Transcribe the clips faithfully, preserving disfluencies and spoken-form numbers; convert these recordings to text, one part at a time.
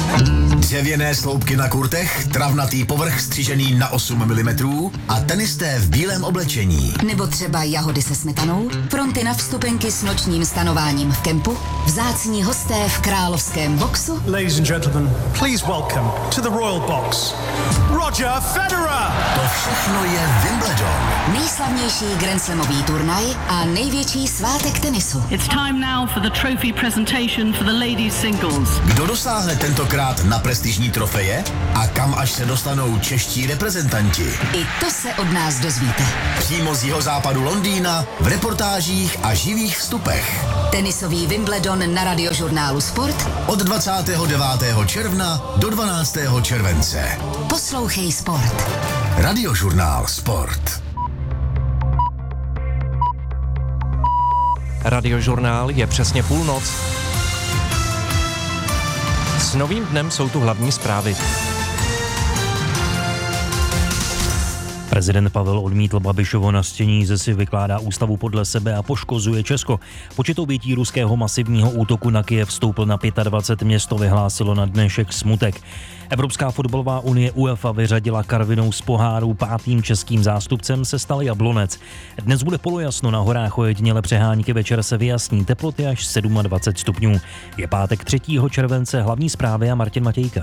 Dřevěné sloupky na kurtech, travnatý povrch střižený na osm milimetrů a tenisté v bílém oblečení. Nebo třeba jahody se smetanou, fronty na vstupenky s nočním stanováním v kempu, vzácní hosté v královském boxu. Ladies and gentlemen, please welcome to the Royal Box, Roger Federer! To všechno je Wimbledon. Nejslavnější grandslamový turnaj a největší svátek tenisu. It's time now for the trophy presentation for the ladies singles. Kdo dosáhne tentokrát na prestižní trofeje a kam až se dostanou čeští reprezentanti? I to se od nás dozvíte. Přímo z jihozápadu Londýna, v reportážích a živých vstupech. Tenisový Wimbledon na Radiožurnálu Sport od dvacátého devátého června do dvanáctého července. Poslouchej Sport. Radiožurnál Sport. Radiožurnál je přesně půlnoc. S novým dnem jsou tu hlavní zprávy. Prezident Pavel odmítl Babišovo nastění, že si vykládá ústavu podle sebe a poškozuje Česko. Počet obětí ruského masivního útoku na Kyjev vstoupil na dvacet pět, město vyhlásilo na dnešek smutek. Evropská fotbalová unie UEFA vyřadila Karvinou z poháru, pátým českým zástupcem se stal Jablonec. Dnes bude polojasno, na horách ojediněle přehánky, večer se vyjasní, teploty až dvacet sedm stupňů. Je pátek třetího července, hlavní zprávy a Martin Matějka.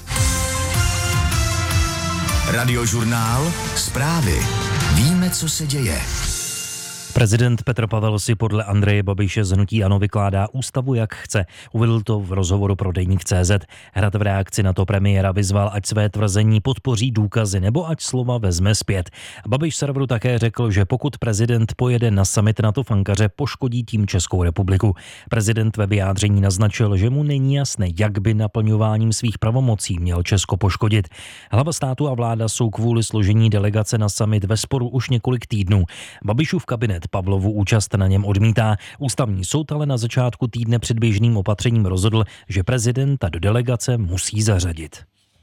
Radiožurnál Zprávy. Víme, co se děje. Prezident Petr Pavel si podle Andreje Babiše z hnutí ANO vykládá ústavu jak chce. Uvedl to v rozhovoru pro Deník tečka cé zet. Hrad v reakci na to premiéra vyzval, ať své tvrzení podpoří důkazy nebo ať slova vezme zpět. Babiš serveru také řekl, že pokud prezident pojede na summit NATO v Ankaře, poškodí tím Českou republiku. Prezident ve vyjádření naznačil, že mu není jasné, jak by naplňováním svých pravomocí měl Česko poškodit. Hlava státu a vláda jsou kvůli složení delegace na summit ve sporu už několik týdnů. Babišův kabinet Pavlovu účast na něm odmítá. Ústavní soud ale na začátku týdne předběžným opatřením rozhodl, že prezidenta do delegace musí zařadit.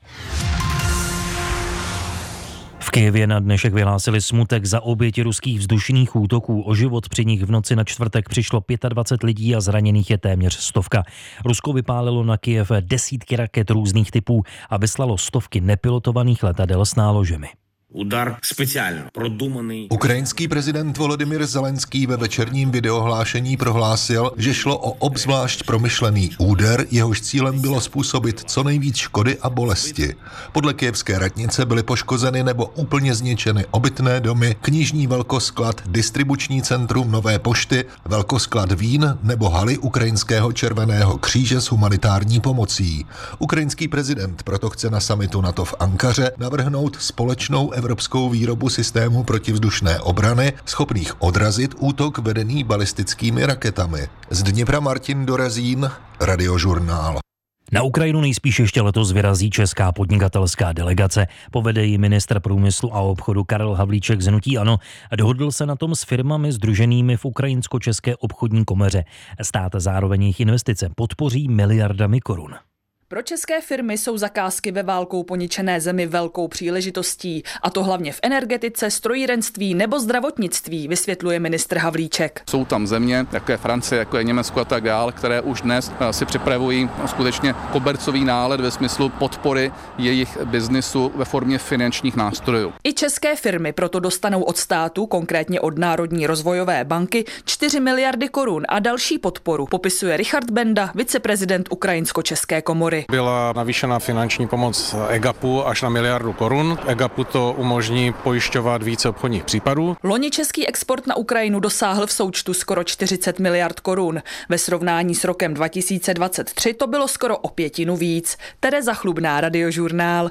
V Kyjevě na dnešek vyhlásili smutek za oběti ruských vzdušných útoků. O život při nich v noci na čtvrtek přišlo dvacet pět lidí a zraněných je téměř stovka. Rusko vypálilo na Kyjev desítky raket různých typů a vyslalo stovky nepilotovaných letadel s náložemi. Udar speciálně produmaný. Ukrajinský prezident Volodymyr Zelenský ve večerním videohlášení prohlásil, že šlo o obzvlášť promyšlený úder, jehož cílem bylo způsobit co nejvíc škody a bolesti. Podle kyjevské radnice byly poškozeny nebo úplně zničeny obytné domy, knižní velkosklad, distribuční centrum Nové pošty, velkosklad vín nebo haly Ukrajinského červeného kříže s humanitární pomocí. Ukrajinský prezident proto chce na summitu NATO v Ankaře navrhnout společnou evropskou výrobu systému protivzdušné obrany, schopných odrazit útok vedený balistickými raketami. Z Dněpra Martin Dorezín, Radiožurnál. Na Ukrajinu nejspíš ještě letos vyrazí česká podnikatelská delegace. Povede ji ministr průmyslu a obchodu Karel Havlíček z hnutí ANO a dohodl se na tom s firmami sdruženými v Ukrajinsko-české obchodní komoře. Stát zároveň jejich investice podpoří miliardami korun. Pro české firmy jsou zakázky ve válkou poničené zemi velkou příležitostí, a to hlavně v energetice, strojírenství nebo zdravotnictví, vysvětluje ministr Havlíček. Jsou tam země, jako je Francie, jako je Německo a tak dál, které už dnes si připravují skutečně kobercový nálet ve smyslu podpory jejich biznisu ve formě finančních nástrojů. I české firmy proto dostanou od státu, konkrétně od Národní rozvojové banky, čtyři miliardy korun a další podporu, popisuje Richard Benda, viceprezident Ukrajinsko-české komory. Byla navýšena finanční pomoc EGAPu až na miliardu korun. EGAPu to umožní pojišťovat více obchodních případů. Loni český export na Ukrajinu dosáhl v součtu skoro čtyřicet miliard korun. Ve srovnání s rokem dva tisíce dvacet tři to bylo skoro o pětinu víc. Tereza Chlubná, Radiožurnál.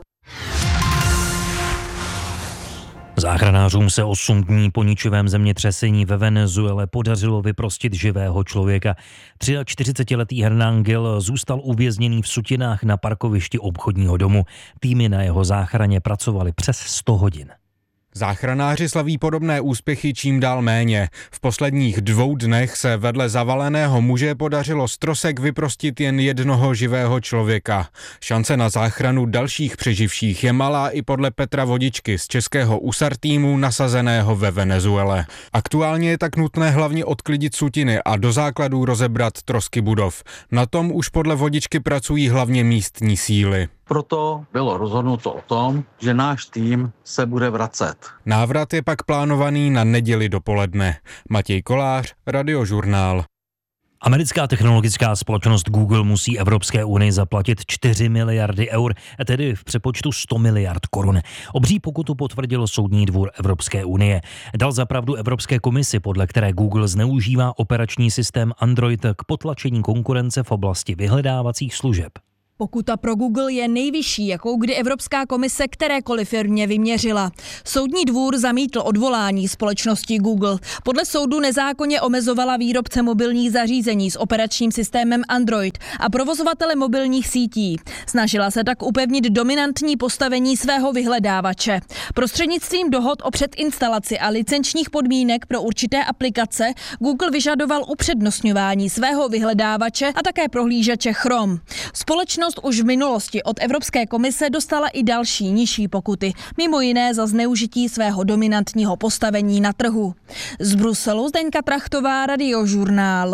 Záchranářům se osm dní po ničivém zemětřesení ve Venezuele podařilo vyprostit živého člověka. čtyřicetiletý Hernán Gil zůstal uvězněný v sutinách na parkovišti obchodního domu. Týmy na jeho záchraně pracovaly přes sto hodin. Záchranáři slaví podobné úspěchy čím dál méně. V posledních dvou dnech se vedle zavaleného muže podařilo z trosek vyprostit jen jednoho živého člověka. Šance na záchranu dalších přeživších je malá i podle Petra Vodičky z českého U S A R týmu nasazeného ve Venezuele. Aktuálně je tak nutné hlavně odklidit sutiny a do základů rozebrat trosky budov. Na tom už podle Vodičky pracují hlavně místní síly. Proto bylo rozhodnuto o tom, že náš tým se bude vracet. Návrat je pak plánovaný na neděli dopoledne. Matěj Kolář, Radiožurnál. Americká technologická společnost Google musí Evropské unii zaplatit čtyři miliardy eur, tedy v přepočtu sto miliard korun. Obří pokutu potvrdil Soudní dvůr Evropské unie. Dal za pravdu Evropské komisi, podle které Google zneužívá operační systém Android k potlačení konkurence v oblasti vyhledávacích služeb. Pokuta pro Google je nejvyšší, jakou kdy Evropská komise kterékoliv firmě vyměřila. Soudní dvůr zamítl odvolání společnosti Google. Podle soudu nezákonně omezovala výrobce mobilních zařízení s operačním systémem Android a provozovatele mobilních sítí. Snažila se tak upevnit dominantní postavení svého vyhledávače. Prostřednictvím dohod o předinstalaci a licenčních podmínek pro určité aplikace Google vyžadoval upřednostňování svého vyhledávače a také prohlížeče Chrome. Společnost už v minulosti od Evropské komise dostala i další nižší pokuty, mimo jiné za zneužití svého dominantního postavení na trhu. Z Bruselu Zdeňka Trachtová, Radiožurnál.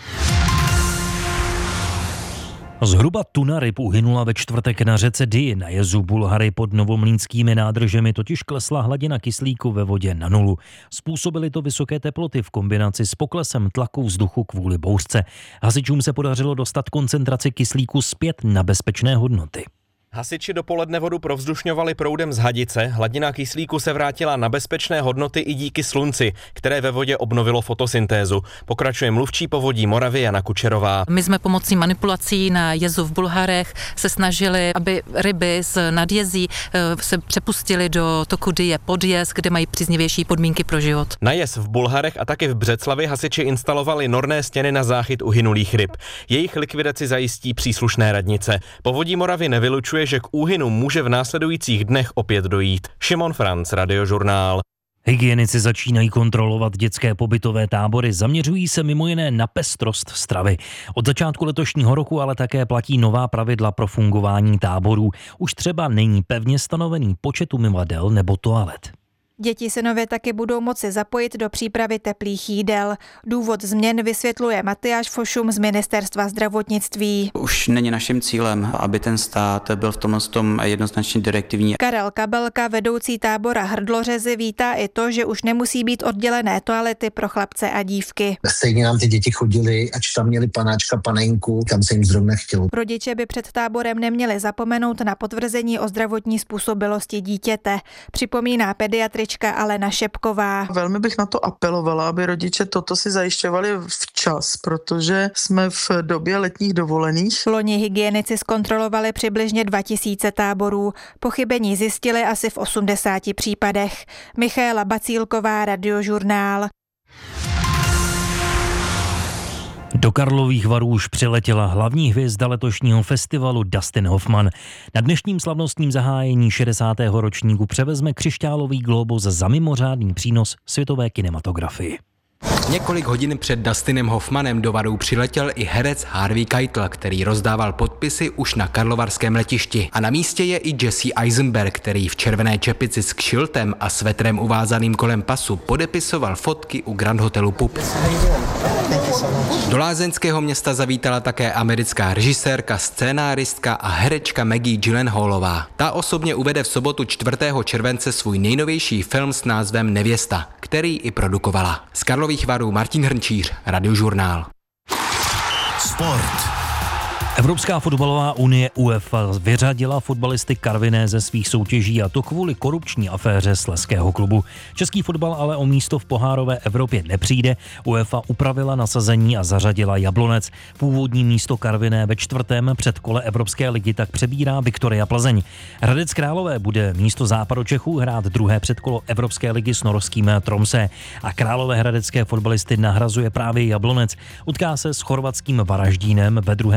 Zhruba tuna ryb uhynula ve čtvrtek na řece Dyji. Na jezu Bulhary pod novomlýnskými nádržemi totiž klesla hladina kyslíku ve vodě na nulu. Způsobily to vysoké teploty v kombinaci s poklesem tlaku vzduchu kvůli bouřce. Hasičům se podařilo dostat koncentraci kyslíku zpět na bezpečné hodnoty. Hasiči dopoledne vodu provzdušňovali proudem z hadice, hladina kyslíku se vrátila na bezpečné hodnoty i díky slunci, které ve vodě obnovilo fotosyntézu. Pokračuje mluvčí povodí Moravy Jana Kučerová. My jsme pomocí manipulací na jezu v Bulharech se snažili, aby ryby z nadjezí se přepustily do toku Dyje pod jez, kde mají příznivější podmínky pro život. Na jez v Bulharech a také v Břeclavi hasiči instalovali norné stěny na záchyt uhynulých ryb. Jejich likvidaci zajistí příslušné radnice. Povodí Moravy nevylučuje, že k úhynu může v následujících dnech opět dojít. Šimon Franc, Radiožurnál. Hygienici začínají kontrolovat dětské pobytové tábory, zaměřují se mimo jiné na pestrost stravy. Od začátku letošního roku ale také platí nová pravidla pro fungování táborů. Už třeba není pevně stanovený počet umyvadel nebo toalet. Děti se nově taky budou moci zapojit do přípravy teplých jídel. Důvod změn vysvětluje Matyáš Fošum z Ministerstva zdravotnictví. Už není naším cílem, aby ten stát byl v tomhle tom jednoznačně direktivní. Karel Kabelka, vedoucí tábora Hrdlořezy, vítá i to, že už nemusí být oddělené toalety pro chlapce a dívky. Stejně nám ty děti chodili, ač tam měli panáčka, panenku, kam se jim zrovna chtělo. Rodiče by před táborem neměli zapomenout na potvrzení o zdravotní způsobilosti dítěte, připomíná pediatri Alena Šepková. Velmi bych na to apelovala, aby rodiče toto si zajišťovali včas, protože jsme v době letních dovolených. Loni hygienici zkontrolovali přibližně dva tisíce táborů. Pochybení zjistili asi v osmdesáti případech. Michaela Bacílková, Radiožurnál. Do Karlových Varů už přiletěla hlavní hvězda letošního festivalu Dustin Hoffman. Na dnešním slavnostním zahájení šedesátého ročníku převezme křišťálový glóbus za mimořádný přínos světové kinematografii. Několik hodin před Dustinem Hoffmanem do Varů přiletěl i herec Harvey Keitel, který rozdával podpisy už na karlovarském letišti. A na místě je i Jesse Eisenberg, který v červené čepici s kšiltem a svetrem uvázaným kolem pasu podepisoval fotky u Grand Hotelu Pup. Do lázeňského města zavítala také americká režisérka, scénáristka a herečka Maggie Gyllenhaalová. Ta osobně uvede v sobotu čtvrtého července svůj nejnovější film s názvem Nevěsta, který i produkovala. Z Karlových Varů Martin Hrnčíř, Radiožurnál. Sport. Evropská fotbalová unie UEFA vyřadila fotbalisty Karviné ze svých soutěží, a to kvůli korupční aféře Slezského klubu. Český fotbal ale o místo v pohárové Evropě nepřijde. UEFA upravila nasazení a zařadila Jablonec. Původní místo Karviné ve čtvrtém předkole Evropské ligy tak přebírá Viktoria Plzeň. Hradec Králové bude místo Západočechů hrát druhé předkolo Evropské ligy s norským Tromsø a Královéhradecké fotbalisty nahrazuje právě Jablonec. Utká se s chorvatským Varaždínem ve druhém předkole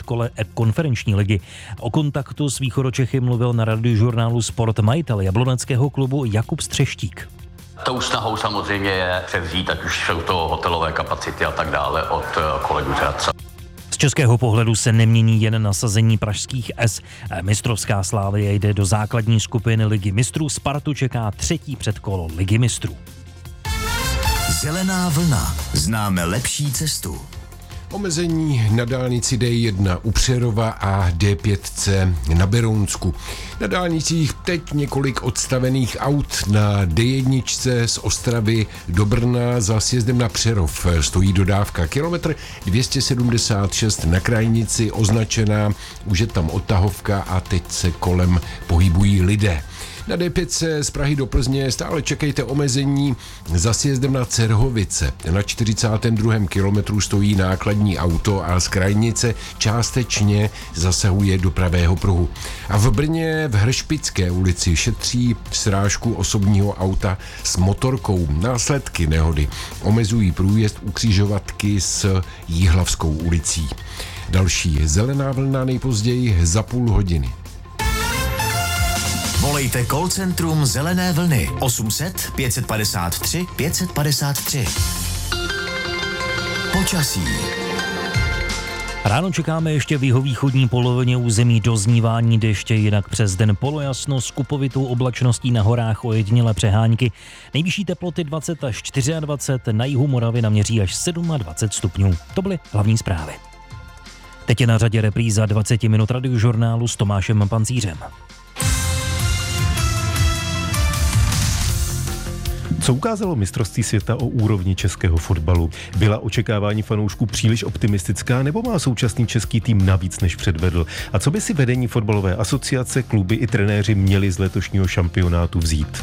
kole konferenční ligy. O kontaktu s Východočechy mluvil na Radiožurnálu Sport majitel jabloneckého klubu Jakub Střeštík. Tou snahou samozřejmě je převzít, ať už jsou to hotelové kapacity a tak dále, od kolegů z Hradce. Z českého pohledu se nemění jen nasazení pražských S. Mistrovská Slávie jde do základní skupiny Ligy mistrů. Spartu čeká třetí předkolo Ligy mistrů. Zelená vlna. Známe lepší cestu. Omezení na dálnici D jedna u Přerova a D pět C na Berounsku. Na dálnicích teď několik odstavených aut. Na D jedna z Ostravy do Brna za sjezdem na Přerov stojí dodávka. Kilometr dvě stě sedmdesát šest na krajnici označená, už je tam odtahovka a teď se kolem pohybují lidé. Na D pět C z Prahy do Plzně stále čekejte omezení za sjezdem na Cerhovice. Na čtyřicátém druhém kilometru stojí nákladní auto a z krajnice částečně zasahuje do pravého pruhu. A v Brně v Hršpické ulici šetří srážku osobního auta s motorkou. Následky nehody omezují průjezd u křižovatky s Jihlavskou ulicí. Další zelená vlna nejpozději za půl hodiny. Volejte call centrum Zelené vlny osm set pět padesát tři pět padesát tři. Počasí. Ráno čekáme ještě v jihovýchodní polovině území doznívání deště, jinak přes den polojasno s kupovitou oblačností na horách ojedinělé přehánky. Nejvyšší teploty dvacet až dvacet čtyři, na jihu Moravy naměří až dvacet sedm stupňů. To byly hlavní zprávy. Teď je na řadě repríza dvacet minut radiožurnálu s Tomášem Pancířem. Co ukázalo mistrovství světa o úrovni českého fotbalu? Byla očekávání fanoušků příliš optimistická, nebo má současný český tým navíc než předvedl? A co by si vedení fotbalové asociace, kluby i trenéři měli z letošního šampionátu vzít?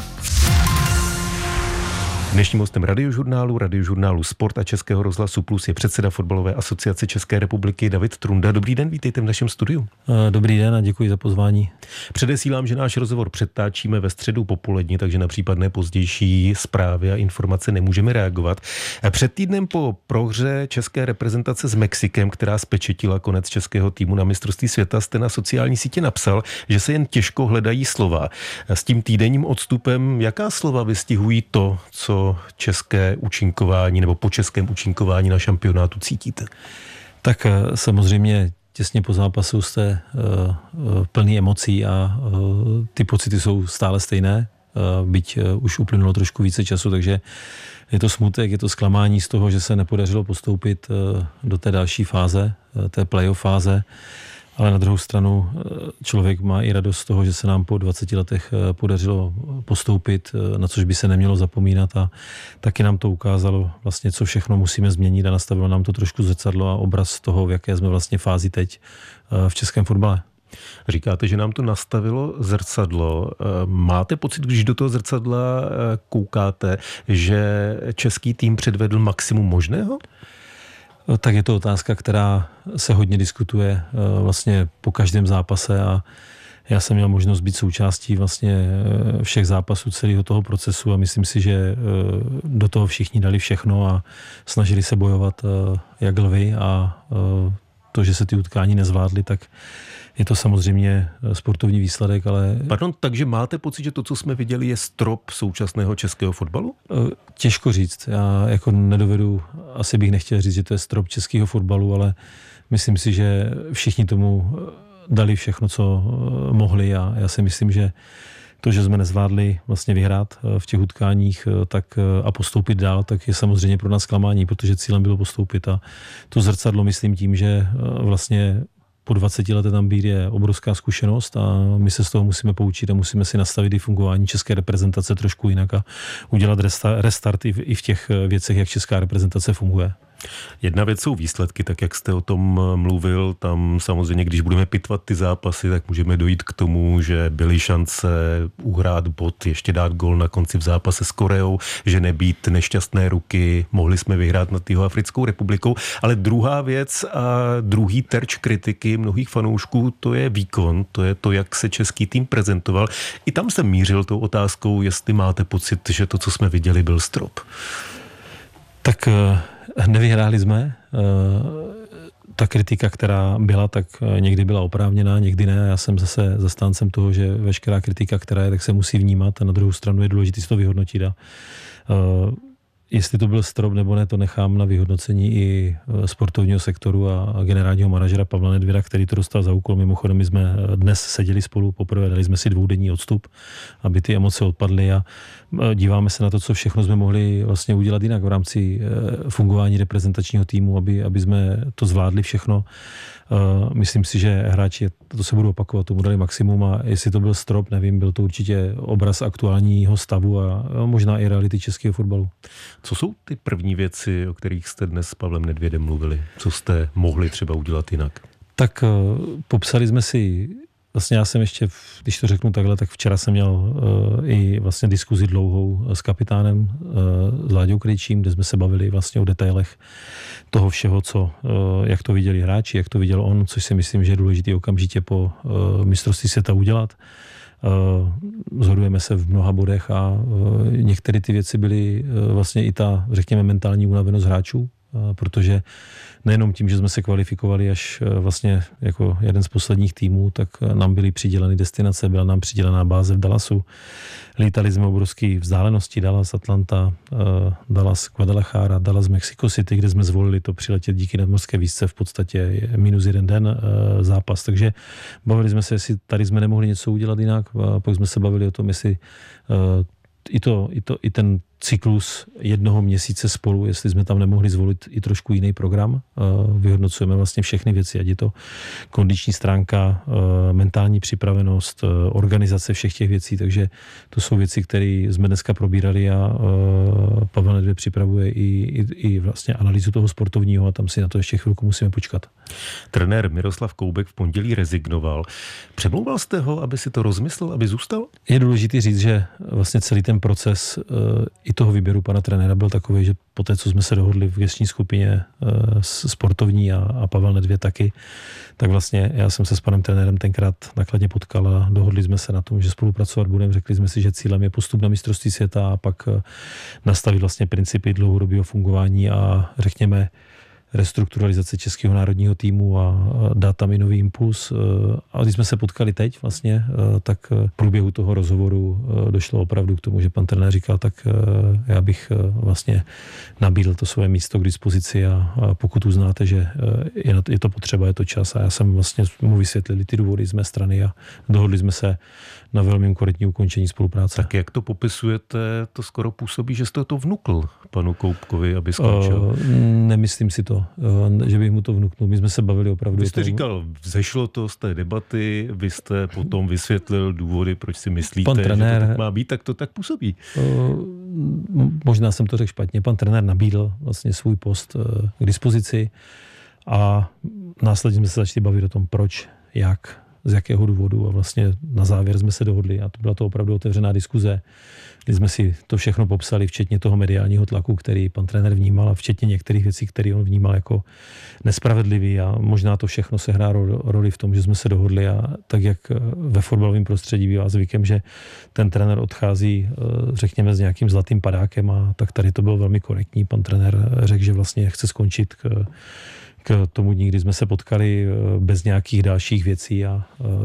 Dnešním hostem radiožurnálu, radiožurnálu Sport a Českého rozhlasu Plus je předseda Fotbalové asociace České republiky David Trunda. Dobrý den, vítejte v našem studiu. Dobrý den a děkuji za pozvání. Předesílám, že náš rozhovor předtáčíme ve středu popolední, takže na případné pozdější zprávy a informace nemůžeme reagovat. Před týdnem po prohře české reprezentace s Mexikem, která spečetila konec českého týmu na mistrovství světa, jste na sociální sítě napsal, že se jen těžko hledají slova. S tím týdenním odstupem, jaká slova vystihují to, co české účinkování nebo po českém účinkování na šampionátu cítíte? Tak samozřejmě těsně po zápasu jste uh, plný emocí a uh, ty pocity jsou stále stejné, uh, byť uh, už uplynulo trošku více času, takže je to smutek, je to zklamání z toho, že se nepodařilo postoupit uh, do té další fáze, uh, té playoff fáze. Ale na druhou stranu člověk má i radost z toho, že se nám po dvaceti letech podařilo postoupit, na což by se nemělo zapomínat, a taky nám to ukázalo vlastně, co všechno musíme změnit, a nastavilo nám to trošku zrcadlo a obraz toho, v jaké jsme vlastně fázi teď v českém fotbale. Říkáte, že nám to nastavilo zrcadlo. Máte pocit, když do toho zrcadla koukáte, že český tým předvedl maximum možného? Tak je to otázka, která se hodně diskutuje vlastně po každém zápase, a já jsem měl možnost být součástí vlastně všech zápasů celého toho procesu a myslím si, že do toho všichni dali všechno a snažili se bojovat jak lvy, a to, že se ty utkání nezvládly, tak je to samozřejmě sportovní výsledek, ale... Pardon, takže máte pocit, že to, co jsme viděli, je strop současného českého fotbalu? Těžko říct. Já jako nedovedu, asi bych nechtěl říct, že to je strop českého fotbalu, ale myslím si, že všichni tomu dali všechno, co mohli, a já si myslím, že to, že jsme nezvládli vlastně vyhrát v těch utkáních tak, a postoupit dál, tak je samozřejmě pro nás zklamání, protože cílem bylo postoupit, a to zrcadlo myslím tím, že vlastně po dvaceti letech tam být je obrovská zkušenost a my se z toho musíme poučit a musíme si nastavit i fungování české reprezentace trošku jinak a udělat restart i v těch věcech, jak česká reprezentace funguje. Jedna věc jsou výsledky, tak jak jste o tom mluvil, tam samozřejmě, když budeme pitvat ty zápasy, tak můžeme dojít k tomu, že byly šance uhrát bod, ještě dát gol na konci v zápase s Koreou, že nebýt nešťastné ruky, mohli jsme vyhrát nad Jihoafrickou republikou, ale druhá věc a druhý terč kritiky mnohých fanoušků, to je výkon, to je to, jak se český tým prezentoval. I tam jsem mířil tou otázkou, jestli máte pocit, že to, co jsme viděli, byl strop. Tak nevyhráli jsme, ta kritika, která byla, tak někdy byla oprávněná, někdy ne. Já jsem zase zastáncem toho, že veškerá kritika, která je, tak se musí vnímat a na druhou stranu je důležité si to vyhodnotit. A uh, jestli to byl strop nebo ne, to nechám na vyhodnocení i sportovního sektoru a generálního manažera Pavla Nedvěda, který to dostal za úkol. Mimochodem, my jsme dnes seděli spolu poprvé, dali jsme si dvoudenní odstup, aby ty emoce odpadly a díváme se na to, co všechno jsme mohli vlastně udělat jinak v rámci fungování reprezentačního týmu, aby, aby jsme to zvládli všechno. Myslím si, že hráči, to se budou opakovat, tomu dali maximum a jestli to byl strop, nevím, byl to určitě obraz aktuálního stavu a možná i reality českého fotbalu. Co jsou ty první věci, o kterých jste dnes s Pavlem Nedvědem mluvili? Co jste mohli třeba udělat jinak? Tak popsali jsme si, vlastně já jsem ještě, když to řeknu takhle, tak včera jsem měl uh, i vlastně diskuzi dlouhou s kapitánem, uh, s Láďou Krejčím, kde jsme se bavili vlastně o detailech toho všeho, co, uh, jak to viděli hráči, jak to viděl on, což si myslím, že je důležité okamžitě po uh, mistrovství světa udělat. Uh, zhodujeme se v mnoha bodech a uh, některé ty věci byly uh, vlastně i ta, řekněme, mentální unavenost hráčů, uh, protože nejenom tím, že jsme se kvalifikovali až uh, vlastně jako jeden z posledních týmů, tak uh, nám byly přiděleny destinace, byla nám přidělená báze v Dallasu. Lítali jsme obrovské vzdálenosti, Dallas, Atlanta, uh, Dallas, Guadalajara, Dallas, Mexico City, kde jsme zvolili to přiletět díky nadmořské výšce v podstatě minus jeden den uh, zápas. Takže bavili jsme se, jestli tady jsme nemohli něco udělat jinak, a pak jsme se bavili o tom, jestli uh, i, to, i, to, i ten cyklus jednoho měsíce spolu, jestli jsme tam nemohli zvolit i trošku jiný program. Vyhodnocujeme vlastně všechny věci, ať je to kondiční stránka, mentální připravenost, organizace všech těch věcí, takže to jsou věci, které jsme dneska probírali a Pavel Nedvěd připravuje i, i, i vlastně analýzu toho sportovního a tam si na to ještě chvilku musíme počkat. Trenér Miroslav Koubek v pondělí rezignoval. Přemlouval jste ho, aby si to rozmyslel, aby zůstal? Je důležité říct, že vlastně celý ten proces i toho výběru pana trenéra byl takový, že po té, co jsme se dohodli v gestční skupině sportovní a, a Pavel Nedvěd taky, tak vlastně já jsem se s panem trenérem tenkrát nakladně potkal a dohodli jsme se na tom, že spolupracovat budeme. Řekli jsme si, že cílem je postup na mistrovství světa a pak nastavit vlastně principy dlouhodobého fungování a řekněme restrukturalizace českého národního týmu a dát tam i nový impuls. A když jsme se potkali teď vlastně, tak v průběhu toho rozhovoru došlo opravdu k tomu, že pan trenér říkal, tak já bych vlastně nabídl to své místo k dispozici a pokud uznáte, že je to potřeba, je to čas a já jsem vlastně mu vysvětlil ty důvody z mé strany a dohodli jsme se na velmi korektní ukončení spolupráce. Tak jak to popisujete, to skoro působí, že jste to vnukl panu Koubkovi, aby skončil. Uh, nemyslím si to, uh, že bych mu to vnuknul. My jsme se bavili opravdu. Vy jste říkal, vzešlo to z té debaty, vy jste potom vysvětlil důvody, proč si myslíte, pan trenér, že to tak má být, tak to tak působí. Uh, možná jsem to řekl špatně. Pan trenér nabídl vlastně svůj post uh, k dispozici a následně jsme se začali bavit o tom, proč, jak, z jakého důvodu a vlastně na závěr jsme se dohodli a to byla to opravdu otevřená diskuze, kdy jsme si to všechno popsali, včetně toho mediálního tlaku, který pan trenér vnímal a včetně některých věcí, které on vnímal jako nespravedlivý a možná to všechno se hrá roli v tom, že jsme se dohodli a tak, jak ve fotbalovém prostředí bývá zvykem, že ten trenér odchází, řekněme, s nějakým zlatým padákem a tak tady to bylo velmi korektní. Pan trenér řekl, že vlastně chce skončit k k tomu dní, kdy jsme se potkali bez nějakých dalších věcí a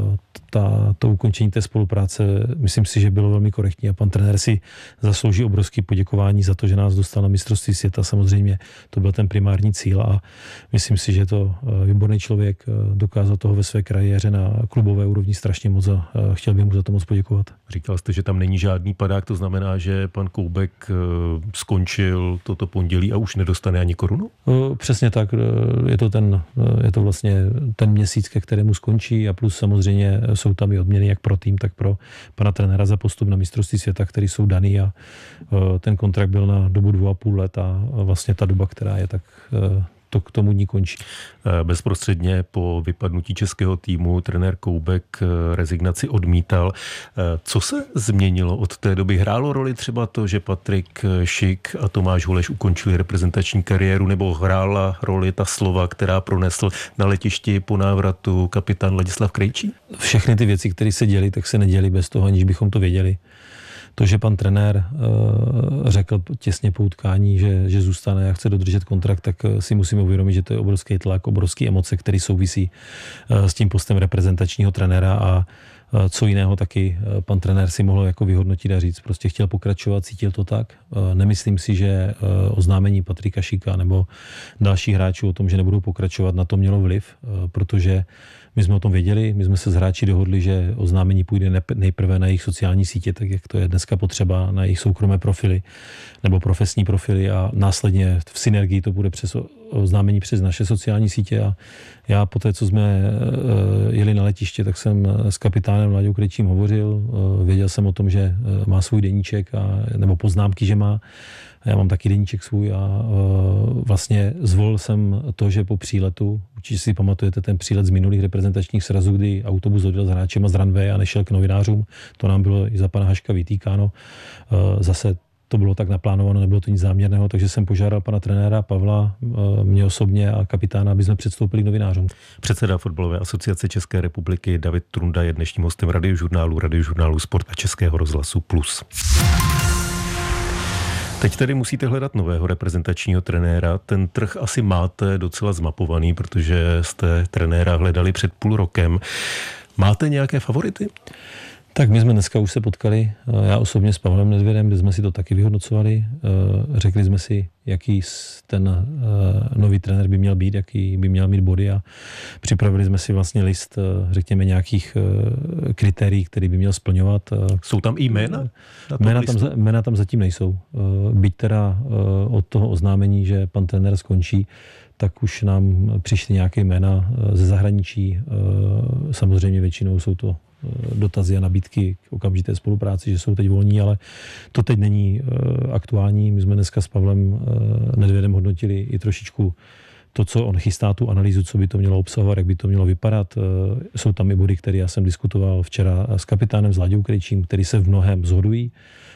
ta, to ukončení té spolupráce, myslím si, že bylo velmi korektní a pan trenér si zaslouží obrovské poděkování za to, že nás dostal na mistrovství světa. Samozřejmě to byl ten primární cíl a myslím si, že je to výborný člověk, dokázal toho ve své kariéře na klubové úrovni strašně moc a chtěl bych mu za to moc poděkovat. Říkal jste, že tam není žádný padák, to znamená, že pan Koubek skončil toto pondělí a už nedostane ani korunu? Přesně tak. Je to, ten, je to vlastně ten měsíc, ke kterému skončí a plus samozřejmě jsou tam i odměny jak pro tým, tak pro pana trenéra za postup na mistrovství světa, který jsou daný a ten kontrakt byl na dobu dvou a půl let a vlastně ta doba, která je, tak to k tomu dní končí. Bezprostředně po vypadnutí českého týmu trenér Koubek rezignaci odmítal. Co se změnilo od té doby? Hrálo roli třeba to, že Patrik Šik a Tomáš Holeš ukončili reprezentační kariéru, nebo hrála roli ta slova, která pronesl na letišti po návratu kapitán Ladislav Krejčí? Všechny ty věci, které se děly, tak se neděly bez toho, aniž bychom to věděli. To, že pan trenér řekl těsně po utkání, že, že zůstane a chce dodržet kontrakt, tak si musíme uvědomit, že to je obrovský tlak, obrovský emoce, který souvisí s tím postem reprezentačního trenéra a co jiného taky pan trenér si mohl jako vyhodnotit a říct. Prostě chtěl pokračovat, cítil to tak. Nemyslím si, že oznámení Patrika Šíka nebo dalších hráčů o tom, že nebudou pokračovat, na to mělo vliv, protože my jsme o tom věděli, my jsme se s hráči dohodli, že oznámení půjde nejprve na jejich sociální sítě, tak jak to je dneska potřeba, na jejich soukromé profily nebo profesní profily a následně v synergii to bude přes oznámení přes naše sociální sítě. A já po té, co jsme jeli na letiště, tak jsem s kapitánem Láďou Krejčím hovořil, věděl jsem o tom, že má svůj deníček a, nebo poznámky, že má. Já mám taky deníček svůj a vlastně zvolil jsem to, že po příletu, určitě si pamatujete ten přílet z minulých reprezentačních srazů, kdy autobus odjel s hráčema z runway a nešel k novinářům, to nám bylo i za pana Haška vytýkáno. Zase to bylo tak naplánováno, nebylo to nic záměrného, takže jsem požádal pana trenéra Pavla, mě osobně a kapitána, aby jsme předstoupili k novinářům. Předseda Fotbalové asociace České republiky David Trunda je dnešním hostem Radiožurnálu, Radiožurnálu Sport a Českého rozhlasu Plus. Teď tedy musíte hledat nového reprezentačního trenéra. Ten trh asi máte docela zmapovaný, protože jste trenéra hledali před půl rokem. Máte nějaké favority? Tak my jsme dneska už se potkali, já osobně s Pavlem Nedvědem, kde jsme si to taky vyhodnocovali. Řekli jsme si, jaký ten nový trenér by měl být, jaký by měl mít body a připravili jsme si vlastně list, řekněme, nějakých kritérií, který by měl splňovat. Jsou tam i jména? Jména tam, jména tam zatím nejsou. Byť teda od toho oznámení, že pan trenér skončí, tak už nám přišly nějaké jména ze zahraničí. Samozřejmě většinou jsou to dotazy a nabídky k okamžité spolupráci, že jsou teď volní, ale to teď není aktuální. My jsme dneska s Pavlem Nedvědem hodnotili i trošičku to, co on chystá, tu analýzu, co by to mělo obsahovat, jak by to mělo vypadat. Jsou tam i body, které já jsem diskutoval včera s kapitánem, s Láďou Krejčím, který se v mnohém shodují.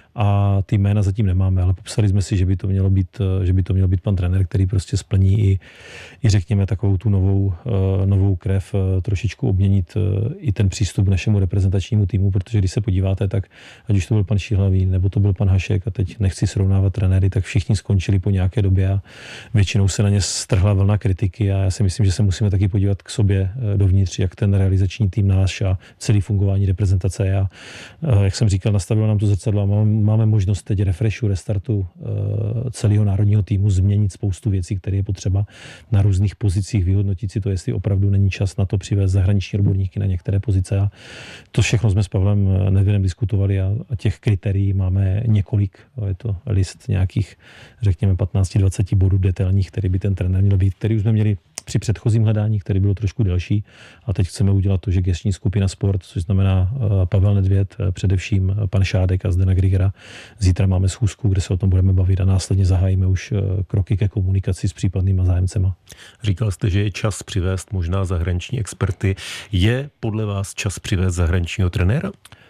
A ty jména zatím nemáme, ale popsali jsme si, že by to mělo být, že by to měl být pan trenér, který prostě splní i, i řekněme takovou tu novou, novou krev, trošičku obměnit i ten přístup k našemu reprezentačnímu týmu, protože když se podíváte, tak ať už to byl pan Šíhlavý, nebo to byl pan Hašek a teď nechci srovnávat trenéry, tak všichni skončili po nějaké době a většinou se na ně strhla vlna kritiky a já si myslím, že se musíme taky podívat k sobě dovnitř, jak ten realizační tým náš a celý fungování reprezentace je. A jak jsem říkal, nastavilo nám to zrcadlo a mám Máme možnost teď refreshu, restartu celého národního týmu změnit spoustu věcí, které je potřeba na různých pozicích, vyhodnotit si to, jestli opravdu není čas na to přivést zahraniční odborníky na některé pozice. A to všechno jsme s Pavlem Nedvědem diskutovali a, a těch kritérií máme několik. Je to list nějakých, řekněme, patnáct dvacet bodů detailních, který by ten trenér měl být, který už jsme měli při předchozím hledání, který bylo trošku delší. A teď chceme udělat to, že gestční skupina Sport, což znamená Pavel Nedvěd, především pan Šádek a Zdeněk Grigera. Zítra máme schůzku, kde se o tom budeme bavit a následně zahájíme už kroky ke komunikaci s případnýma zájemcema. Říkal jste, že je čas přivést možná zahraniční experty. Je podle vás čas přivést zahraničního trenéra?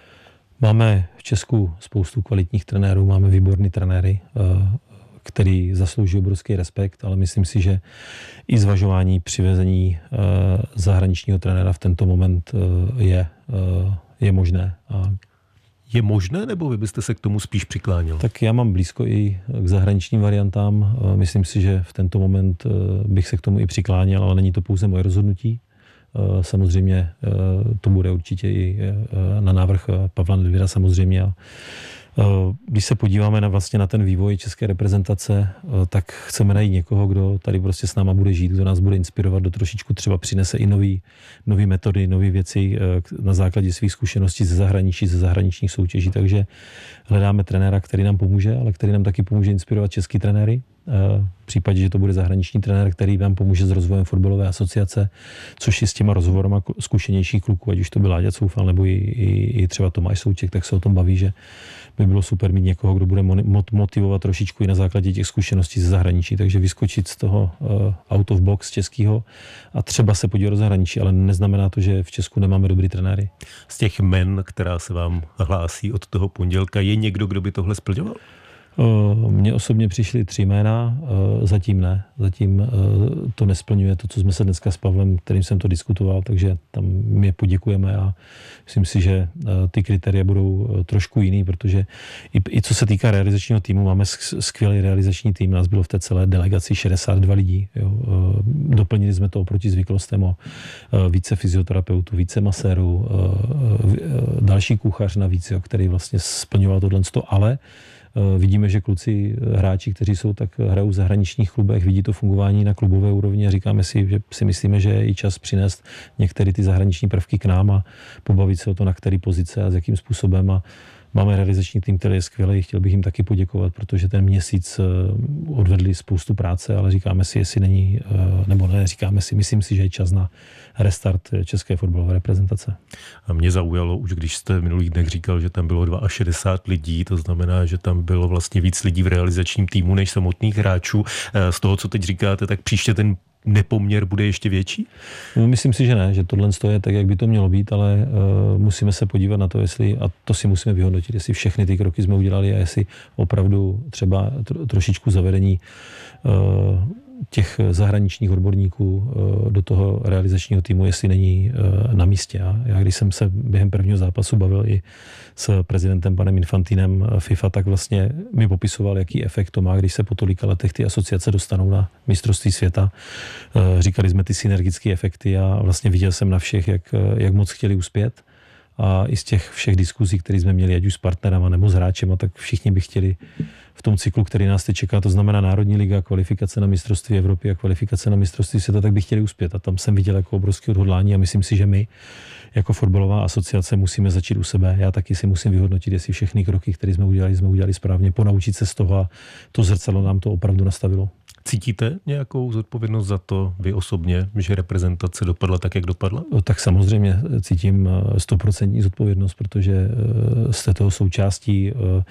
Máme v Česku spoustu kvalitních trenérů, máme výborný trenéry, který zaslouží obrovský respekt, ale myslím si, že i zvažování přivezení zahraničního trenéra v tento moment je, je možné. A je možné, nebo vy byste se k tomu spíš přikláněl? Tak já mám blízko i k zahraničním variantám. Myslím si, že v tento moment bych se k tomu i přikláněl, ale není to pouze moje rozhodnutí. Samozřejmě to bude určitě i na návrh Pavla Nedvěda samozřejmě. Když se podíváme na, vlastně na ten vývoj české reprezentace, tak chceme najít někoho, kdo tady prostě s náma bude žít, kdo nás bude inspirovat, do trošičku třeba přinese i nový, nový metody, nové věci na základě svých zkušeností ze zahraničí, ze zahraničních soutěží. Takže hledáme trenéra, který nám pomůže, ale který nám taky pomůže inspirovat český trenéry. V případě, že to bude zahraniční trenér, který vám pomůže s rozvojem fotbalové asociace, což i s těma rozhovorama zkušenějších kluků, ať už to byl Láďa Coufal nebo i, i, i třeba Tomáš Souček, tak se o tom baví, že by bylo super mít někoho, kdo bude motivovat trošičku i na základě těch zkušeností ze zahraničí, takže vyskočit z toho uh, out of box českého a třeba se podívat do zahraničí, ale neznamená to, že v Česku nemáme dobrý trenéry. Z těch men, která se vám hlásí od toho pondělka, je někdo, kdo by tohle splňoval? Mně osobně přišly tři jména, zatím ne. Zatím to nesplňuje to, co jsme se dneska s Pavlem, kterým jsem to diskutoval, takže tam mě poděkujeme a myslím si, že ty kritéria budou trošku jiný, protože i, i co se týká realizačního týmu, máme skvělý realizační tým, nás bylo v té celé delegaci šedesát dva lidí. Jo. Doplnili jsme to oproti zvyklostem o více fyzioterapeutů, více masérů, další kuchař navíc, jo, který vlastně splňoval tohle, ale vidíme, že kluci, hráči, kteří jsou, tak hrajou v zahraničních klubech, vidí to fungování na klubové úrovni a říkáme si, že si myslíme, že je i čas přinést některé ty zahraniční prvky k nám a pobavit se o to, na který pozice a s jakým způsobem. A máme realizační tým, který je skvělý, chtěl bych jim taky poděkovat, protože ten měsíc odvedli spoustu práce, ale říkáme si, jestli není, nebo ne, říkáme si, myslím si, že je čas na restart české fotbalové reprezentace. A mě zaujalo, už když jste v minulých dnech říkal, že tam bylo šedesát dva lidí, to znamená, že tam bylo vlastně víc lidí v realizačním týmu než samotných hráčů. Z toho, co teď říkáte, tak příště ten nepoměr bude ještě větší? No, myslím si, že ne, že tohle je tak, jak by to mělo být, ale uh, musíme se podívat na to, jestli, a to si musíme vyhodnotit, jestli všechny ty kroky jsme udělali a jestli opravdu třeba tro, trošičku zavedení uh, těch zahraničních odborníků do toho realizačního týmu, jestli není na místě. A já, když jsem se během prvního zápasu bavil i s prezidentem panem Infantinem FIFA, tak vlastně mi popisoval, jaký efekt to má, když se po tolika letech ty asociace dostanou na mistrovství světa. Říkali jsme ty synergické efekty a vlastně viděl jsem na všech, jak, jak moc chtěli uspět. A i z těch všech diskuzí, které jsme měli, ať už s partnerama nebo s hráčema, tak všichni by chtěli v tom cyklu, který nás teď čeká, to znamená Národní liga, kvalifikace na mistrovství Evropy a kvalifikace na mistrovství světa, tak by chtěli uspět. A tam jsem viděl jako obrovské odhodlání a myslím si, že my jako fotbalová asociace musíme začít u sebe. Já taky si musím vyhodnotit, jestli všechny kroky, které jsme udělali, jsme udělali správně, ponaučit se z toho a to zrcadlo nám to opravdu nastavilo. Cítíte nějakou zodpovědnost za to vy osobně, že reprezentace dopadla tak, jak dopadla? Tak samozřejmě cítím stoprocentní zodpovědnost, protože jste toho součástí,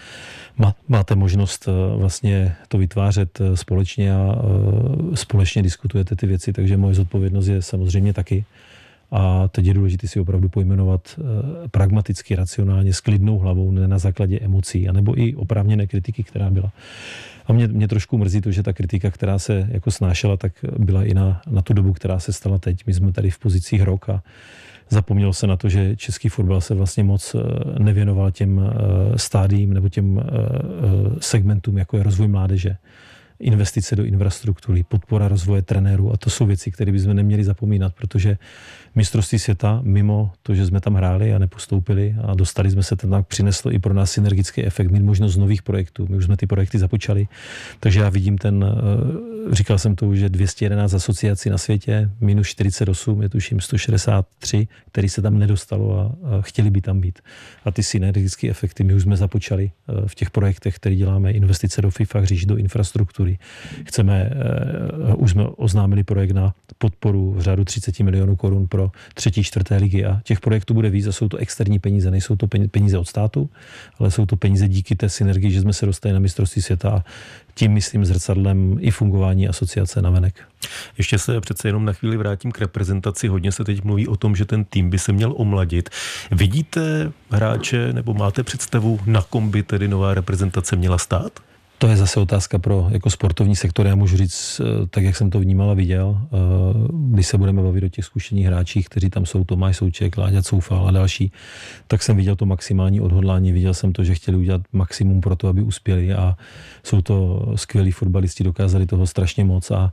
máte možnost vlastně to vytvářet společně a společně diskutujete ty věci, takže moje zodpovědnost je samozřejmě taky. A teď je důležité si opravdu pojmenovat pragmaticky, racionálně, s klidnou hlavou, ne na základě emocí, anebo i oprávněné kritiky, která byla. A mě, mě trošku mrzí to, že ta kritika, která se jako snášela, tak byla i na, na tu dobu, která se stala teď. My jsme tady v pozicích rok a zapomnělo se na to, že český fotbal se vlastně moc nevěnoval těm stádiím nebo těm segmentům, jako je rozvoj mládeže, investice do infrastruktury, podpora rozvoje trenérů a to jsou věci, které bychom neměli zapomínat, protože mistrovství světa, mimo to, že jsme tam hráli a nepostoupili a dostali jsme se, ten tak přineslo i pro nás synergický efekt, mít možnost nových projektů. My už jsme ty projekty započali, takže já vidím ten, říkal jsem to už, že dvě stě jedenáct asociací na světě, minus čtyřicet osm, je tuším sto šedesát tři, který se tam nedostalo a, a chtěli by tam být. A ty synergické efekty my už jsme započali v těch projektech, které děláme, investice do FIFA, hřišť, do infrastruktury. Chceme, uh, už jsme oznámili projekt na podporu v řádu třicet milionů korun pro třetí, čtvrté ligy a těch projektů bude víc a jsou to externí peníze, nejsou to peníze od státu, ale jsou to peníze díky té synergii, že jsme se dostali na mistrovství světa a tím myslím zrcadlem i fungování asociace navenek. Ještě se přece jenom na chvíli vrátím k reprezentaci. Hodně se teď mluví o tom, že ten tým by se měl omladit. Vidíte hráče nebo máte představu, na kom by tedy nová reprezentace měla stát? To je zase otázka pro jako sportovní sektor. Já můžu říct, tak jak jsem to vnímal a viděl, když se budeme bavit o těch zkušených hráčích, kteří tam jsou, Tomáš Souček, Láďa Coufal a další, tak jsem viděl to maximální odhodlání, viděl jsem to, že chtěli udělat maximum pro to, aby uspěli a jsou to skvělí fotbalisti, dokázali toho strašně moc a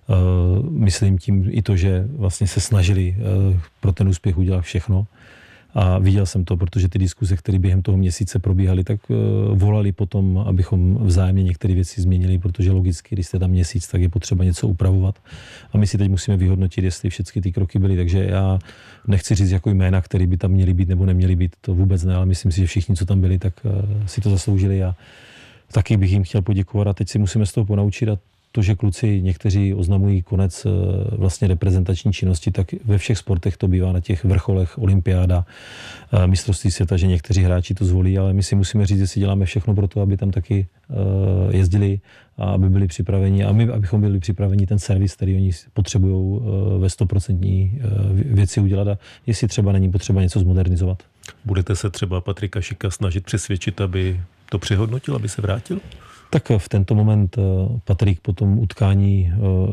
myslím tím i to, že vlastně se snažili pro ten úspěch udělat všechno. A viděl jsem to, protože ty diskuze, které během toho měsíce probíhaly, tak volali potom, abychom vzájemně některé věci změnili, protože logicky, když jste tam měsíc, tak je potřeba něco upravovat. A my si teď musíme vyhodnotit, jestli všechny ty kroky byly. Takže já nechci říct jako jména, které by tam měly být nebo neměly být, to vůbec ne, ale myslím si, že všichni, co tam byli, tak si to zasloužili a taky bych jim chtěl poděkovat. A teď si musíme z toho ponaučit a to, že kluci někteří oznamují konec vlastně reprezentační činnosti, tak ve všech sportech to bývá na těch vrcholech olympiáda, mistrovství světa, že někteří hráči to zvolí, ale my si musíme říct, že si děláme všechno pro to, aby tam taky jezdili a aby byli připraveni a my, abychom byli připraveni ten servis, který oni potřebují ve stoprocentní věci udělat a jestli třeba není potřeba něco zmodernizovat. Budete se třeba Patrika Šika snažit přesvědčit, aby to přehodnotil, aby se vrátil? Tak v tento moment Patrik po tom utkání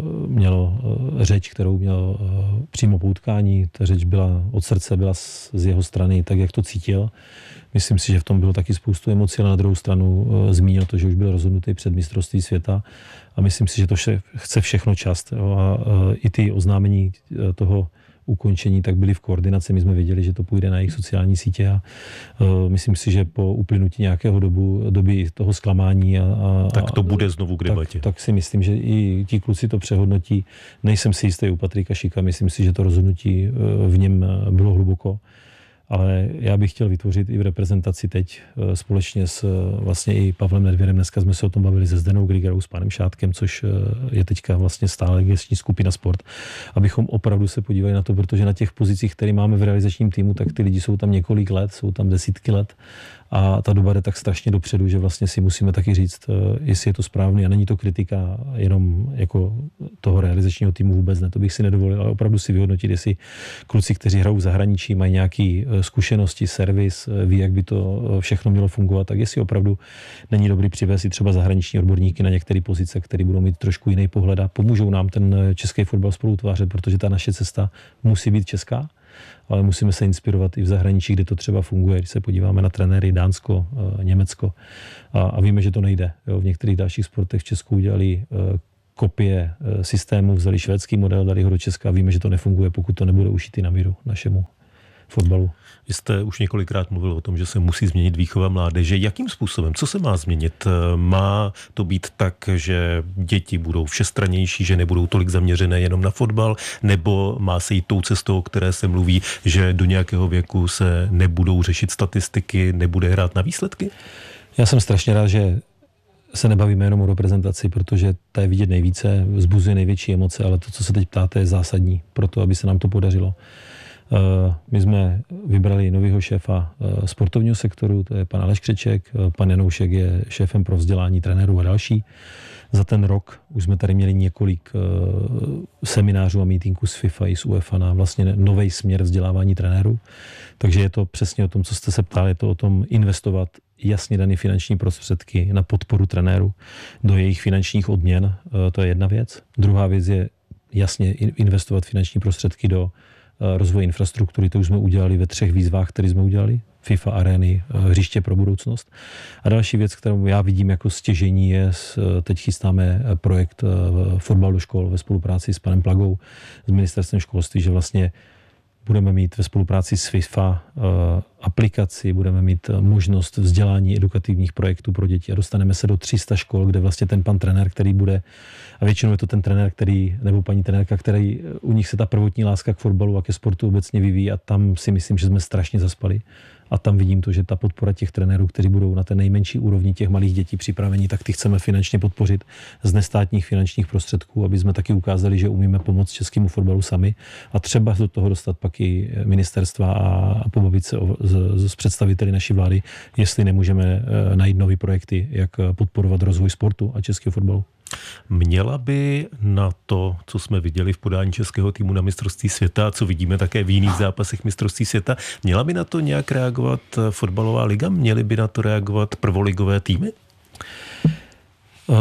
měl řeč, kterou měl přímo po utkání. Ta řeč byla od srdce, byla z jeho strany tak, jak to cítil. Myslím si, že v tom bylo taky spoustu emocí, ale na druhou stranu zmínil to, že už byl rozhodnutý před mistrovství světa a myslím si, že to vše, chce všechno čas. A i ty oznámení toho ukončení tak byly v koordinaci. My jsme věděli, že to půjde na jejich sociální sítě a uh, myslím si, že po uplynutí nějakého dobu, doby toho zklamání a, a tak to bude znovu k debatě. Tak, tak si myslím, že i ti kluci to přehodnotí. Nejsem si jistý u Patrika Šika, myslím si, že to rozhodnutí v něm bylo hluboko. Ale já bych chtěl vytvořit i v reprezentaci teď společně s vlastně i Pavlem Nedvěrem. Dneska jsme se o tom bavili se Zdenou Grigerou, s panem Šátkem, což je teďka vlastně stále gestční skupina Sport, abychom opravdu se podívali na to, protože na těch pozicích, které máme v realizačním týmu, tak ty lidi jsou tam několik let, jsou tam desítky let a ta doba jde tak strašně dopředu, že vlastně si musíme taky říct, jestli je to správný a není to kritika jenom jako toho realizačního týmu, vůbec ne, to bych si nedovolil, ale opravdu si vyhodnotit, jestli kluci, kteří hrajou v zahraničí, mají nějaký zkušenosti, servis, ví, jak by to všechno mělo fungovat, tak jestli opravdu není dobrý přivést i třeba zahraniční odborníky na některé pozice, které budou mít trošku jiný pohled a pomůžou nám ten český fotbal spolu utvářet, protože ta naše cesta musí být česká, ale musíme se inspirovat i v zahraničí, kde to třeba funguje. Když se podíváme na trenéry Dánsko, Německo a, a víme, že to nejde. Jo, v některých dalších sportech v Česku udělali kopie systému, vzali švédský model, dali ho do Česka a víme, že to nefunguje, pokud to nebude ušitý na míru našemu fotbalu. Vy jste už několikrát mluvil o tom, že se musí změnit výchova mládeže. Jakým způsobem? Co se má změnit? Má to být tak, že děti budou všestrannější, že nebudou tolik zaměřené jenom na fotbal, nebo má se jít tou cestou, o které se mluví, že do nějakého věku se nebudou řešit statistiky, nebude hrát na výsledky? Já jsem strašně rád, že se nebavíme jenom o reprezentaci, protože ta je vidět nejvíce, vzbuzuje největší emoce, ale to, co se teď ptáte, je zásadní pro to, aby se nám to podařilo. My jsme vybrali nového šéfa sportovního sektoru, to je pan Aleš Křeček, pan Janoušek je šéfem pro vzdělání trenérů a další. Za ten rok už jsme tady měli několik seminářů a mítinků s FIFA i s UEFA na vlastně nový směr vzdělávání trenérů. Takže je to přesně o tom, co jste se ptali, je to o tom investovat jasně dané finanční prostředky na podporu trenérů do jejich finančních odměn. To je jedna věc. Druhá věc je jasně investovat finanční prostředky do rozvoj infrastruktury, to už jsme udělali ve třech výzvách, které jsme udělali. FIFA arény, hřiště pro budoucnost. A další věc, kterou já vidím jako stěžení, je, teď chystáme projekt Fotbal do škol ve spolupráci s panem Plagou, s ministerstvem školství, že vlastně budeme mít ve spolupráci s FIFA aplikaci, budeme mít možnost vzdělání edukativních projektů pro děti a dostaneme se do tři sta škol, kde vlastně ten pan trenér, který bude, a většinou je to ten trenér, který, nebo paní trenérka, který u nich se ta prvotní láska k fotbalu a ke sportu obecně vyvíjí a tam si myslím, že jsme strašně zaspali. A tam vidím to, že ta podpora těch trenérů, kteří budou na té nejmenší úrovni těch malých dětí připraveni, tak ty chceme finančně podpořit z nestátních finančních prostředků, aby jsme taky ukázali, že umíme pomoct českému fotbalu sami a třeba do toho dostat pak i ministerstva a pobavit se o, z, z představiteli naší vlády, jestli nemůžeme najít nové projekty, jak podporovat rozvoj sportu a českého fotbalu. Měla by na to, co jsme viděli v podání českého týmu na mistrovství světa a co vidíme také v jiných zápasech mistrovství světa, měla by na to nějak reagovat fotbalová liga? Měly by na to reagovat prvoligové týmy? Uh,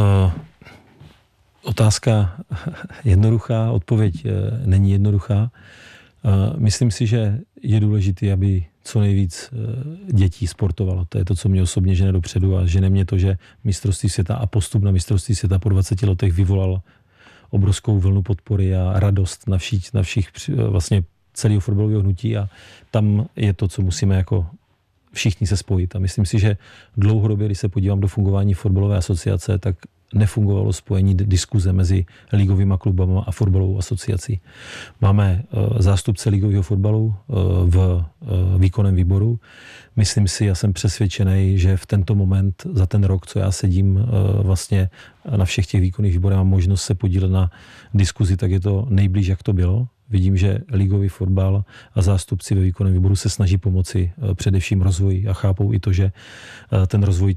otázka jednoduchá, odpověď není jednoduchá. Uh, myslím si, že je důležité, aby co nejvíc dětí sportovalo. To je to, co mě osobně žene dopředu a žene mě to, že mistrovství světa a postup na mistrovství světa po dvaceti letech vyvolal obrovskou vlnu podpory a radost na všich, na všich vlastně celého fotbalového hnutí a tam je to, co musíme jako všichni se spojit. A myslím si, že dlouhodobě, když se podívám do fungování fotbalové asociace, tak nefungovalo spojení diskuze mezi ligovými klubama a fotbalovou asociací. Máme zástupce ligového fotbalu v výkonném výboru. Myslím si, já jsem přesvědčený, že v tento moment, za ten rok, co já sedím vlastně na všech těch výkonných výborech, mám možnost se podílet na diskuzi, tak je to nejblíž, jak to bylo. Vidím, že ligový fotbal a zástupci ve výkonném výboru se snaží pomoci především rozvoji a chápou i to, že ten rozvoj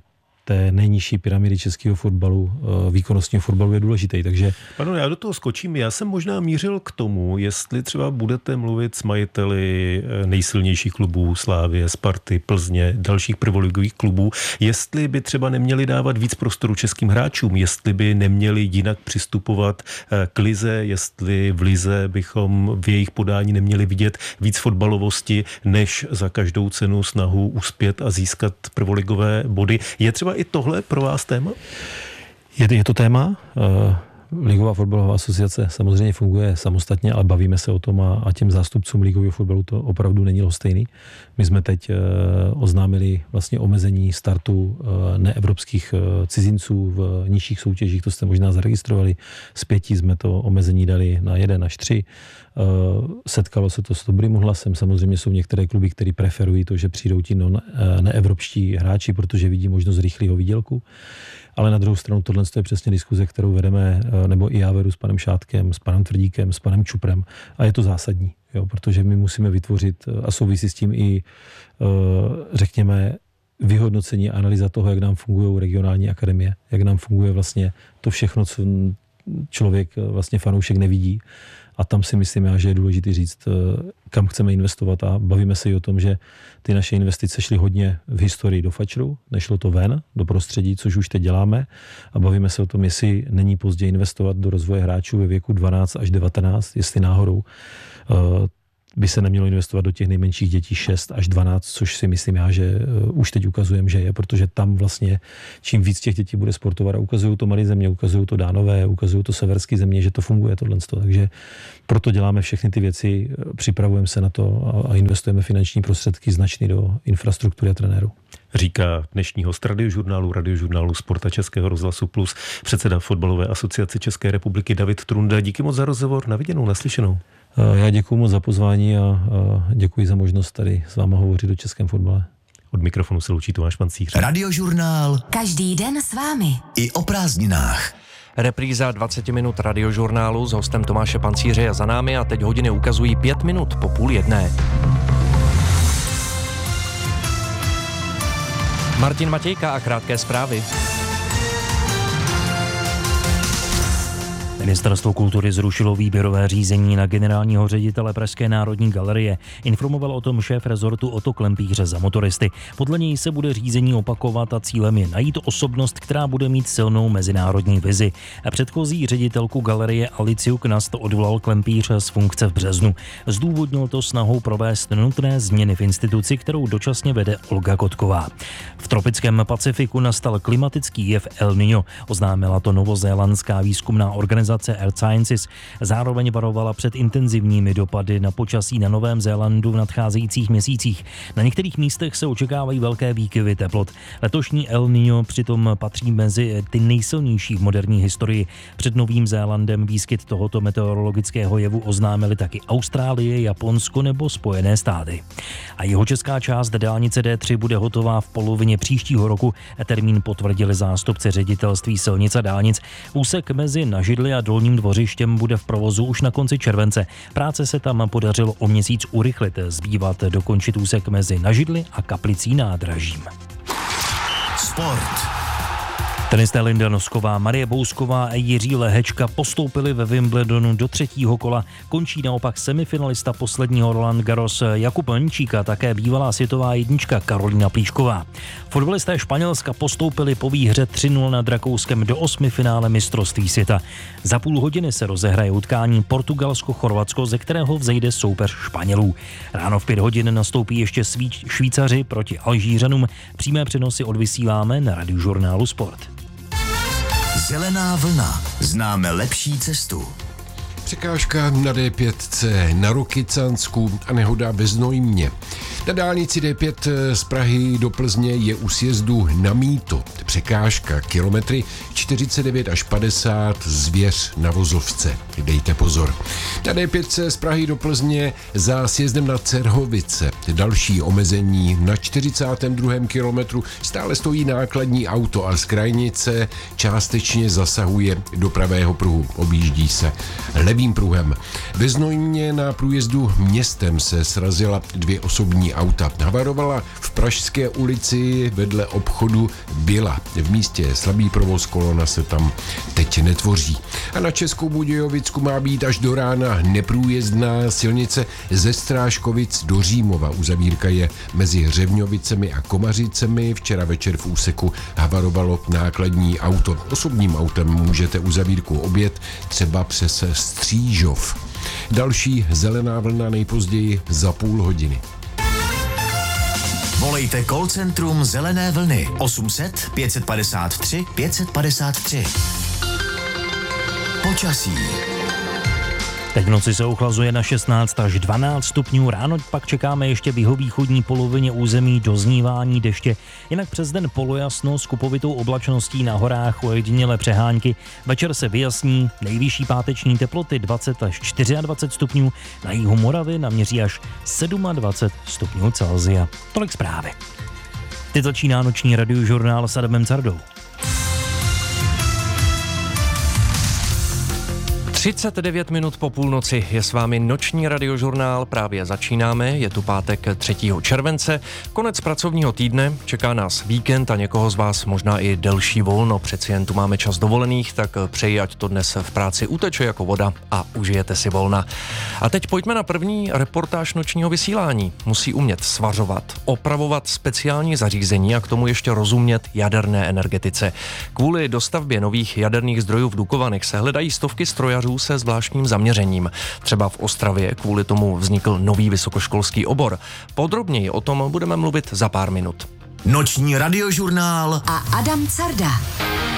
té nejnižší pyramidy českého fotbalu, výkonnostního fotbalu je důležitý, takže... Ano, já do toho skočím. Já jsem možná mířil k tomu, jestli třeba budete mluvit s majiteli nejsilnějších klubů Slávie, Sparty, Plzně, dalších prvoligových klubů, jestli by třeba neměli dávat víc prostoru českým hráčům, jestli by neměli jinak přistupovat k lize, jestli v lize bychom v jejich podání neměli vidět víc fotbalovosti, než za každou cenu snahu uspět a získat prvoligové body. Je třeba i tohle pro vás téma? Je, je to téma. Ligová fotbalová asociace samozřejmě funguje samostatně, ale bavíme se o tom a, a těm zástupcům ligového fotbalu to opravdu není lhostejný. My jsme teď e, oznámili vlastně omezení startu e, neevropských e, cizinců v nižších soutěžích, to jste možná zaregistrovali. Z pěti jsme to omezení dali na jeden až tři. E, setkalo se to s dobrým hlasem. Samozřejmě jsou některé kluby, které preferují to, že přijdou ti non, e, neevropští hráči, protože vidí možnost rychlého výdělku. Ale na druhou stranu tohle je přesně diskuze, kterou vedeme, nebo i já vedu s panem Šátkem, s panem Tvrdíkem, s panem Čuprem a je to zásadní, jo, protože my musíme vytvořit a souvisí s tím i, řekněme, vyhodnocení a analýza toho, jak nám fungují regionální akademie, jak nám funguje vlastně to všechno, co člověk, vlastně fanoušek nevidí. A tam si myslím já, že je důležité říct, kam chceme investovat a bavíme se i o tom, že ty naše investice šly hodně v historii do fačru, nešlo to ven, do prostředí, což už teď děláme a bavíme se o tom, jestli není pozdě investovat do rozvoje hráčů ve věku dvanáct až devatenáct, jestli náhodou by se nemělo investovat do těch nejmenších dětí šest až dvanáct, což si myslím já, že už teď ukazujeme, že je, protože tam vlastně čím víc těch dětí bude sportovat a ukazují to malé země, ukazují to Dánové, ukazují to severské země, že to funguje tohle. Takže proto děláme všechny ty věci, připravujeme se na to a investujeme finanční prostředky značný do infrastruktury a trenérů. Říká dnešní host Radiožurnálu, Radiožurnálu Sporta Českého rozhlasu Plus, předseda Fotbalové asociace České republiky David Trunda. Díky moc za rozhovor, na viděnou, naslyšenou. Já děkuji moc za pozvání a děkuji za možnost tady s váma hovořit o českém fotbale. Od mikrofonu se loučí Tomáš Pancíř. Radiožurnál. Každý den s vámi. I o prázdninách. Repríza dvacet minut Radiožurnálu s hostem Tomáše Pancíře je za námi a teď hodiny ukazují pět minut po půl jedné. Martin Matějka a krátké zprávy. Ministerstvo kultury zrušilo výběrové řízení na generálního ředitele Pražské národní galerie. Informoval o tom šéf rezortu Otto Klempíře za motoristy. Podle něj se bude řízení opakovat a cílem je najít osobnost, která bude mít silnou mezinárodní vizi. Předchozí ředitelku galerie Aliciu Knast odvolal Klempíř z funkce v březnu. Zdůvodnil to snahou provést nutné změny v instituci, kterou dočasně vede Olga Kotková. V tropickém Pacifiku nastal klimatický jev El Niño, oznámila to novozélandská výzkumná organizace Earth Sciences. Zároveň varovala před intenzivními dopady na počasí na Novém Zélandu v nadcházejících měsících. Na některých místech se očekávají velké výkyvy teplot. Letošní El Niño přitom patří mezi ty nejsilnější v moderní historii. Před Novým Zélandem výskyt tohoto meteorologického jevu oznámili taky Austrálie, Japonsko nebo Spojené státy. A jihočeská část dálnice D tři bude hotová v polovině příštího roku. Termín potvrdili zástupci ředitelství silnic a dálnic. Úsek mezi Nažidli a Dolním Dvořištěm bude v provozu už na konci července. Práce se tam podařilo o měsíc urychlit, zbývat dokončit úsek mezi Nažidli a Kaplicí nádražím. Sport. Tenisté Linda Nosková, Marie Bousková a Jiří Lehečka postoupili ve Wimbledonu do třetího kola. Končí naopak semifinalista posledního Roland Garros Jakub Mlníčík a také bývalá světová jednička Karolína Plíšková. Fotbalisté Španělska postoupili po výhře tři nula nad Rakouskem do osmifinále mistrovství světa. Za půl hodiny se rozehraje utkání Portugalsko-Chorvatsko, ze kterého vzejde soupeř Španělů. Ráno v pět hodin nastoupí ještě Švýcaři proti Alžířanům. Přímé přenosy odvysíláme na Radiožurnálu Sport. Zelená vlna. Známe lepší cestu. Překážka na D pět C na Rokycansku a nehoda ve Znojmě. Na dálnici D pět z Prahy do Plzně je u sjezdu na Mýto. Překážka kilometry čtyřicet devět až padesát, Zvěř na vozovce. Dejte pozor. Na D pět C z Prahy do Plzně za sjezdem na Cerhovice. Další omezení na čtyřicátém druhém kilometru stále stojí nákladní auto a z krajnice částečně zasahuje do pravého pruhu. Objíždí se levý levým pruhem. Ve Znojmě na průjezdu městem se srazila dvě osobní auta. Havarovala v Pražské ulici vedle obchodu Byla. V místě je slabý provoz, kolona se tam teď netvoří. A na Českou Budějovicku má být až do rána neprůjezdná silnice ze Strážkovic do Římova. Uzavírka je mezi Hřevňovicemi a Komařicemi. Včera večer v úseku havarovalo nákladní auto. Osobním autem můžete uzavírku objet třeba přes Střížov. Další zelená vlna nejpozději za půl hodiny. Volejte call centrum Zelené vlny osm set pět padesát tři pět padesát tři. Počasí. Teď v noci se ochlazuje na šestnáct až dvanáct stupňů, ráno pak čekáme ještě v jihovýchodní polovině území doznívání deště, jinak přes den polojasno s kupovitou oblačností na horách ojedinělé přehánky. Večer se vyjasní, nejvyšší páteční teploty dvacet až dvacet čtyři stupňů, na jihu Moravy naměří až dvacet sedm stupňů Celsia. Tolik zprávy. Teď začíná noční radiožurnál s Adamem Cardou. třicet devět minut po půlnoci je s vámi noční radiožurnál, právě začínáme, je tu pátek třetího července, konec pracovního týdne, čeká nás víkend a někoho z vás možná i delší volno, přeci jen tu máme čas dovolených, tak přeji, ať to dnes v práci uteče jako voda a užijete si volna. A teď pojďme na první reportáž nočního vysílání. Musí umět svařovat, opravovat speciální zařízení a k tomu ještě rozumět jaderné energetice. Kvůli dostavbě nových jaderných zdrojů v Dukovanech se hledají stovky strojařů se zvláštním zaměřením. Třeba v Ostravě kvůli tomu vznikl nový vysokoškolský obor. Podrobněji o tom budeme mluvit za pár minut. Noční radiožurnál a Adam Carda.